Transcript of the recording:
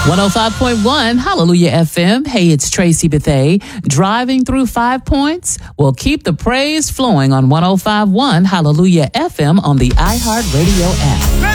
105.1 Hallelujah FM. Hey, it's Tracy Bethay. Driving through 5 Points? Well, keep the praise flowing on 105.1 Hallelujah FM on the iHeartRadio app.